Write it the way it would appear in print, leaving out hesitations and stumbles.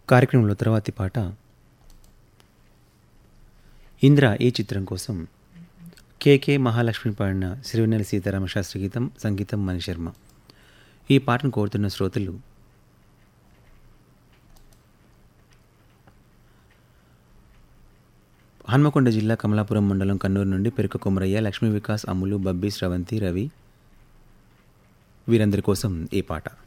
కార్యక్రమంలో తర్వాతి పాట ఇంద్ర ఈ చిత్రం కోసం కేకే మహాలక్ష్మి పాడిన సిరివెన్నెల సీతారామ శాస్త్రి గీతం, సంగీతం మణిశర్మ. ఈ పాటను కోరుతున్న శ్రోతలు హన్మకొండ జిల్లా కమలాపురం మండలం కన్నూరు నుండి పెరుక కొమరయ్య, లక్ష్మీ వికాస్, అమ్ములు, బబ్బీ, స్రవంతి, రవి వీరందరి కోసం ఈ పాట.